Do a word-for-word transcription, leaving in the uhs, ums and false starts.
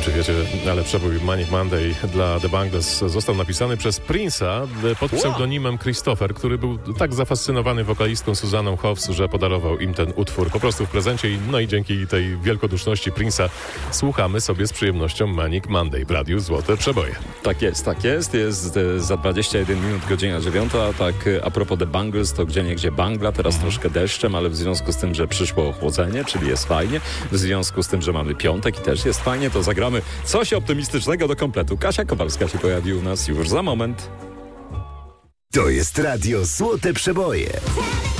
czy wiecie, ale przebój Manic Monday dla The Bangles został napisany przez Prince'a pod pseudonimem Christopher, który był tak zafascynowany wokalistką Susanną Hoffs, że podarował im ten utwór po prostu w prezencie. No i dzięki tej wielkoduszności Prince'a słuchamy sobie z przyjemnością Manic Monday w Radiu Złote Przeboje. Tak jest, tak jest. Jest e, za dwadzieścia jeden minut, godzina dziewiąta. Tak e, a propos The Bangles, to gdzie nie gdzie bangla, teraz mhm. troszkę deszczem, ale w związku z tym, że przyszło ochłodzenie, czyli jest fajnie, w związku z tym, że mamy piątek i też jest fajnie, to zagramy coś optymistycznego do kompletu. Kasia Kowalska się pojawi u nas już za moment. To jest Radio Złote Przeboje.